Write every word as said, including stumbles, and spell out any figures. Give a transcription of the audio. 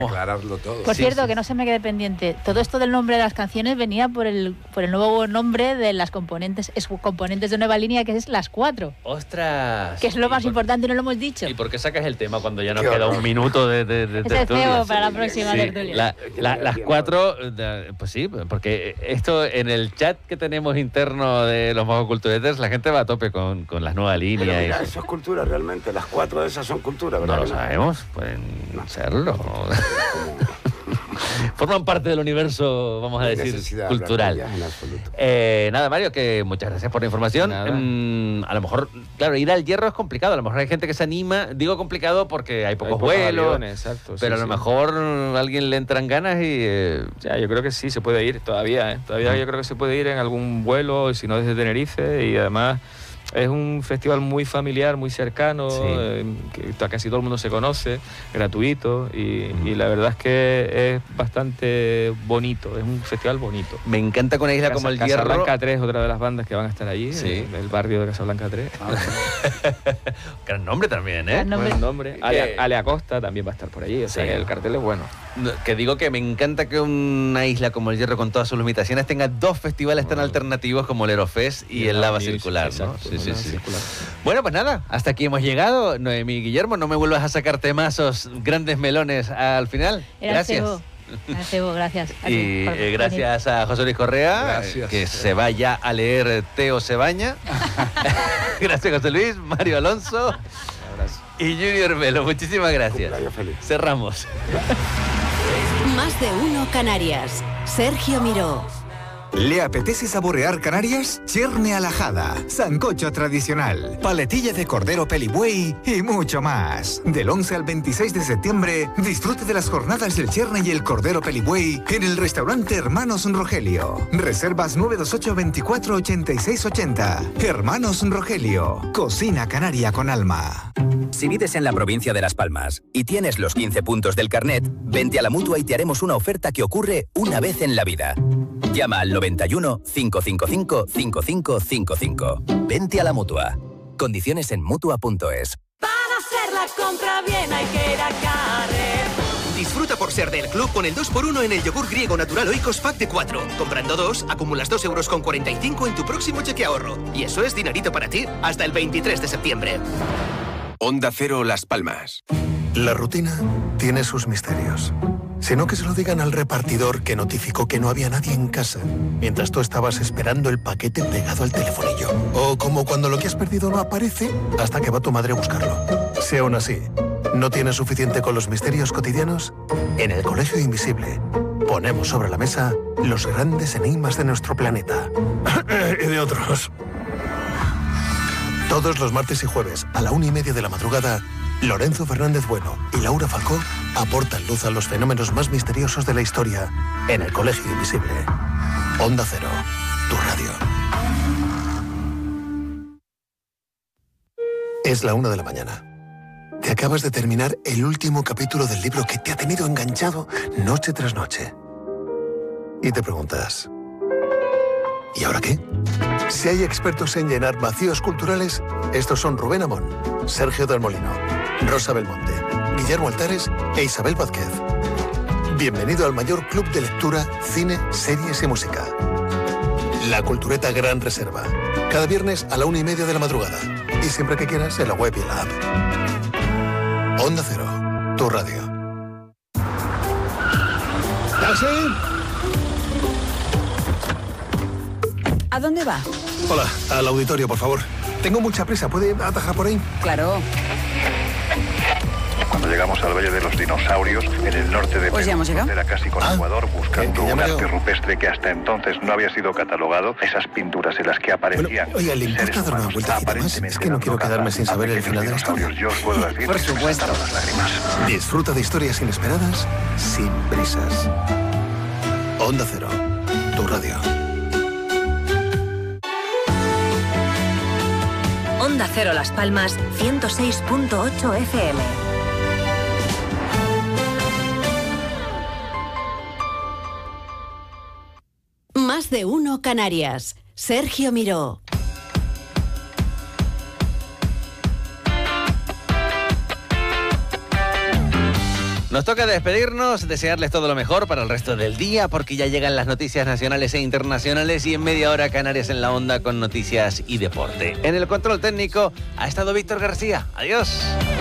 aclararlo todo. Por sí, cierto, sí. que no se me quede pendiente, todo esto del nombre de las canciones venía por el por el nuevo nombre de las componentes, es componentes de Nueva Línea, que es Las Cuatro. ¡Ostras! Que es lo más por, importante y no lo hemos dicho. ¿Y por qué sacas el tema cuando ya nos Qué queda horror. un minuto de, de, de Es el tertulia? cebo para la próxima Sí, tertulia. la, la, las cuatro, pues sí, porque esto en el chat que tenemos interno de los mojoculturetes, la gente va a tope con, con las nuevas líneas. Pero mira, y eso es cultura realmente. Las cuatro de esas son cultura, ¿verdad? no lo que no? sabemos, pueden No. serlo. Forman parte del universo, vamos a No hay decir, necesidad de hablar cultural. de ellas en absoluto. Eh, nada, Mario, que muchas gracias por la información. Nada. Mm, a lo mejor, claro, ir al Hierro es complicado. A lo mejor hay gente que se anima. Digo complicado porque hay pocos Hay pocos vuelos. aviones, exacto, pero sí, a lo sí. mejor a alguien le entran ganas y... eh, Ya, yo creo que sí, se puede ir todavía, ¿eh? Todavía yo creo que se puede ir en algún vuelo, si no desde Tenerife, y además es un festival muy familiar, muy cercano, Sí. eh, que to- casi todo el mundo se conoce, gratuito, y, y la verdad es que es bastante bonito, es un festival bonito. me encanta con una isla como el Hierro. Casablanca tres, otra de las bandas que van a estar allí, Sí. en el barrio de Casablanca tres. Gran nombre también, ¿eh? Gran nombre. Buen nombre. Que- Ale, Ale Acosta también va a estar por allí, o sea Sí. que el cartel es bueno. No, Que digo que me encanta que una isla como el Hierro, con todas sus limitaciones, tenga dos festivales tan Bueno. alternativos como el Aerofest y, Y el el Lava Music, Circular, ¿no? exacto, Sí, el sí, Lava sí. Circular. Bueno, pues nada, hasta aquí hemos llegado. Noemí Guillermo, no me vuelvas a sacar temazos, grandes melones al final. Era Gracias. cebo. Era cebo, gracias. a ti Y por eh, venir. gracias a José Luis Correa, Gracias. que se vaya a leer Teo Sebaña. Gracias, José Luis, Mario Alonso Un abrazo. y Junior Melo. Muchísimas gracias. Cumpleaños feliz. Cerramos. Más de uno Canarias. Sergio Miró. ¿Le apetece saborear Canarias? Cherne a la jada, sancocho tradicional, paletilla de cordero pelibuey y mucho más. Del once al veintiséis de septiembre, disfrute de las jornadas del cherne y el cordero pelibuey en el restaurante Hermanos Rogelio. Reservas nueve dos ocho, veinticuatro, ochenta y seis ochenta. Hermanos Rogelio, cocina canaria con alma. Si vives en la provincia de Las Palmas y tienes los quince puntos del carnet, vente a la Mutua y te haremos una oferta que ocurre una vez en la vida. Llama al noventa y uno, cinco cinco cinco, cinco cinco cinco cinco. Vente a la Mutua. Condiciones en Mutua punto es. Para hacer la compra bien hay que ir a Carrer. Disfruta por ser del club con el dos por uno en el yogur griego natural Oikos Pack de cuatro. Comprando dos, acumulas dos euros con cuarenta y cinco en tu próximo cheque ahorro. Y eso es dinerito para ti hasta el veintitrés de septiembre. Onda Cero Las Palmas. La rutina tiene sus misterios. Si no, que se lo digan al repartidor que notificó que no había nadie en casa mientras tú estabas esperando el paquete pegado al telefonillo. O como cuando lo que has perdido no aparece hasta que va tu madre a buscarlo. Si aún así no tienes suficiente con los misterios cotidianos, en el Colegio Invisible ponemos sobre la mesa los grandes enigmas de nuestro planeta. Y de otros. Todos los martes y jueves a la una y media de la madrugada, Lorenzo Fernández Bueno y Laura Falcó aportan luz a los fenómenos más misteriosos de la historia en el Colegio Invisible. Onda Cero, tu radio. Es la una de la mañana. Te acabas de terminar el último capítulo del libro que te ha tenido enganchado noche tras noche. Y te preguntas, ¿y ahora qué? Si hay expertos en llenar vacíos culturales, estos son Rubén Amón, Sergio del Molino, Rosa Belmonte, Guillermo Altares e Isabel Vázquez. Bienvenido al mayor club de lectura, cine, series y música. La Cultureta Gran Reserva. Cada viernes a la una y media de la madrugada. Y siempre que quieras en la web y en la app. Onda Cero, tu radio. ¿Taxi? ¿A dónde va? Hola, al auditorio, por favor. Tengo mucha prisa, ¿puede atajar por ahí? Claro. Cuando llegamos al Valle de los Dinosaurios, en el norte de Pues ya hemos llegado. era casi con Ecuador, buscando que ya un me arte veo. rupestre que hasta entonces no había sido catalogado, esas pinturas en las que aparecían Bueno, oiga, ¿le importa seres dar una humanos vueltecita más? aparentemente Es que no quiero dando quedarme caza sin a saber el pequeños final de la historia. dinosaurios. Yo os puedo decir Por que se me supuesto. saltaron las lágrimas. Disfruta de historias inesperadas sin prisas. Onda Cero, tu radio. Onda Cero Las Palmas, ciento seis punto ocho F M. Más de uno Canarias. Sergio Miró. Nos toca despedirnos, desearles todo lo mejor para el resto del día, porque ya llegan las noticias nacionales e internacionales y en media hora Canarias en la Onda con noticias y deporte. En el control técnico ha estado Víctor García. Adiós.